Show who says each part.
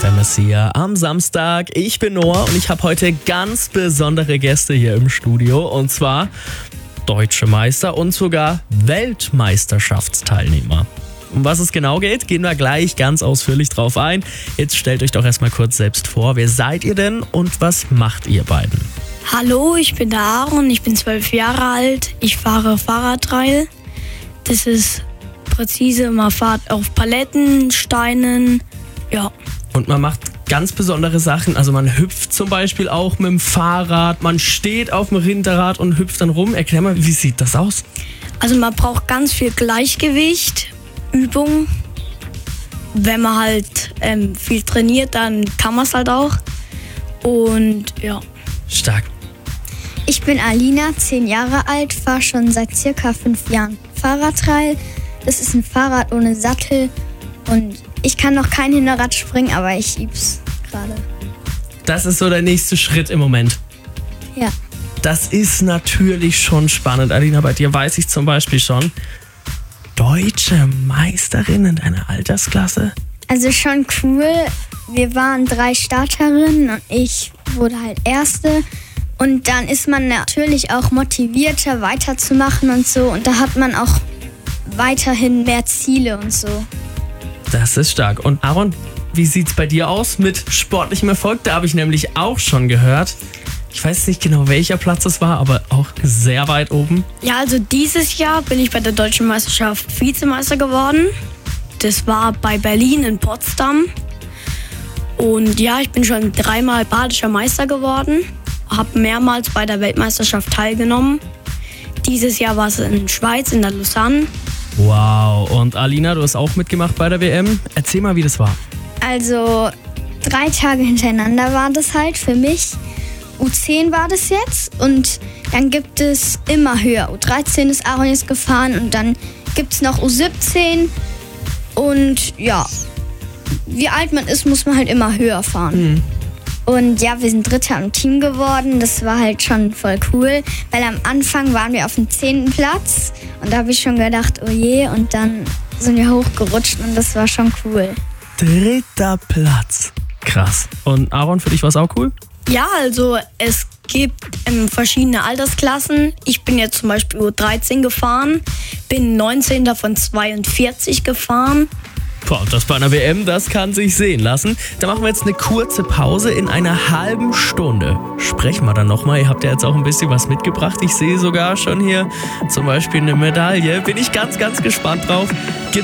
Speaker 1: FMS hier am Samstag. Ich bin Noah und ich habe heute ganz besondere Gäste hier im Studio. Und zwar deutsche Meister und sogar Weltmeisterschaftsteilnehmer. Um was es genau geht, gehen wir gleich ganz ausführlich drauf ein. Jetzt stellt euch doch erstmal kurz selbst vor. Wer seid ihr denn und was macht ihr beiden?
Speaker 2: Hallo, ich bin der Aaron, ich bin 12 Jahre alt. Ich fahre Fahrradtrail. Das ist präzise, man fährt auf Paletten, Steinen, ja.
Speaker 1: Und man macht ganz besondere Sachen. Also man hüpft zum Beispiel auch mit dem Fahrrad, man steht auf dem Rinderrad und hüpft dann rum. Erklär mal, wie sieht das aus?
Speaker 2: Also man braucht ganz viel Gleichgewicht, Übung. Wenn man halt viel trainiert, dann kann man es halt auch. Und ja.
Speaker 1: Stark.
Speaker 3: Ich bin Alina, 10 Jahre alt, fahre schon seit circa 5 Jahren Fahrradtrail. Das ist ein Fahrrad ohne Sattel und ich kann noch kein Hinterrad springen, aber ich üb's gerade.
Speaker 1: Das ist so der nächste Schritt im Moment.
Speaker 3: Ja.
Speaker 1: Das ist natürlich schon spannend. Alina, bei dir weiß ich zum Beispiel schon, deutsche Meisterin in deiner Altersklasse?
Speaker 3: Also schon cool. Wir waren 3 Starterinnen und ich wurde halt Erste. Und dann ist man natürlich auch motivierter, weiterzumachen und so. Und da hat man auch weiterhin mehr Ziele und so.
Speaker 1: Das ist stark. Und Aaron, wie sieht's bei dir aus mit sportlichem Erfolg? Da habe ich nämlich auch schon gehört. Ich weiß nicht genau, welcher Platz es war, aber auch sehr weit oben.
Speaker 2: Ja, also dieses Jahr bin ich bei der Deutschen Meisterschaft Vizemeister geworden. Das war bei Berlin in Potsdam. Und ja, ich bin schon 3-mal badischer Meister geworden. Habe mehrmals bei der Weltmeisterschaft teilgenommen. Dieses Jahr war es in Schweiz, in der Lausanne.
Speaker 1: Wow. Und Alina, du hast auch mitgemacht bei der WM. Erzähl mal, wie das war.
Speaker 3: Also 3 Tage hintereinander war das halt für mich. U10 war das jetzt und dann gibt es immer höher. U13 ist Aaron jetzt gefahren und dann gibt es noch U17. Und ja, wie alt man ist, muss man halt immer höher fahren. Und ja, wir sind Dritter im Team geworden. Das war halt schon voll cool, weil am Anfang waren wir auf dem 10. Platz und da habe ich schon gedacht, oh je, und dann sind wir hochgerutscht und das war schon cool.
Speaker 1: 3. Platz. Krass. Und Aaron, für dich war es auch cool?
Speaker 2: Ja, also es gibt verschiedene Altersklassen. Ich bin jetzt zum Beispiel U13 gefahren, bin 19. von 42 gefahren.
Speaker 1: Boah, das bei einer WM, das kann sich sehen lassen. Da machen wir jetzt eine kurze Pause. In einer halben Stunde sprechen wir dann nochmal. Ihr habt ja jetzt auch ein bisschen was mitgebracht. Ich sehe sogar schon hier zum Beispiel eine Medaille. Bin ich ganz, ganz gespannt drauf. Gibt